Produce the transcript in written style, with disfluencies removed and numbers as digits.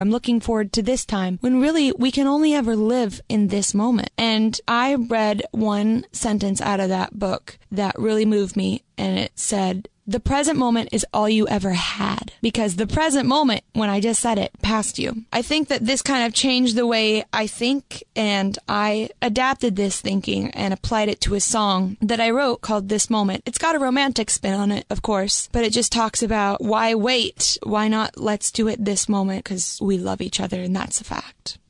I'm looking forward to this time, when really we can only ever live in this moment. And I read one sentence out of that book that really moved me, and it said, the present moment is all you ever had, because the present moment, when I just said it, passed you. I think that this kind of changed the way I think, and I adapted this thinking and applied it to a song that I wrote called This Moment. It's got a romantic spin on it, of course, but it just talks about why wait? Why not let's do it this moment, because we love each other, and that's a fact.